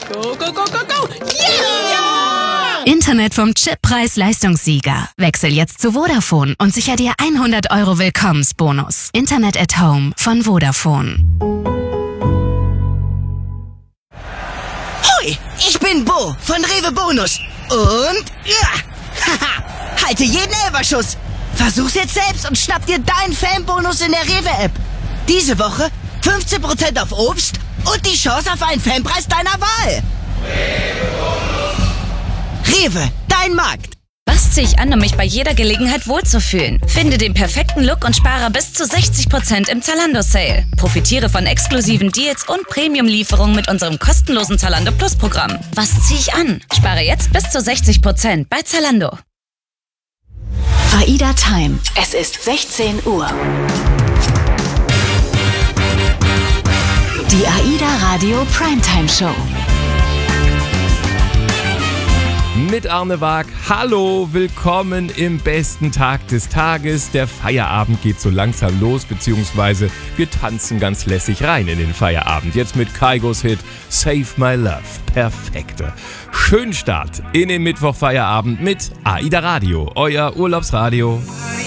Go, go, go, go, go! Yeah! Internet vom Chippreis-Leistungssieger. Wechsel jetzt zu Vodafone und sicher dir 100 € Willkommensbonus. Internet at Home von Vodafone. Hoi, ich bin Bo von Rewe Bonus. Und halte jeden Elferschuss. Versuch's jetzt selbst und schnapp dir deinen Fanbonus in der Rewe-App. Diese Woche 15% auf Obst und die Chance auf einen Fanpreis deiner Wahl. Rewe, dein Markt. Was ziehe ich an, um mich bei jeder Gelegenheit wohlzufühlen? Finde den perfekten Look und spare bis zu 60% im Zalando-Sale. Profitiere von exklusiven Deals und Premium-Lieferungen mit unserem kostenlosen Zalando Plus-Programm. Was ziehe ich an? Spare jetzt bis zu 60% bei Zalando. AIDA Time. Es ist 16 Uhr. Die AIDA Radio Primetime Show. Mit Arne Waag. Hallo, willkommen im besten Tag des Tages. Der Feierabend geht so langsam los, beziehungsweise wir tanzen ganz lässig rein in den Feierabend. Jetzt mit Kaigos Hit Save My Love. Perfekte. Schönen Start in den Mittwochfeierabend mit AIDA Radio, euer Urlaubsradio.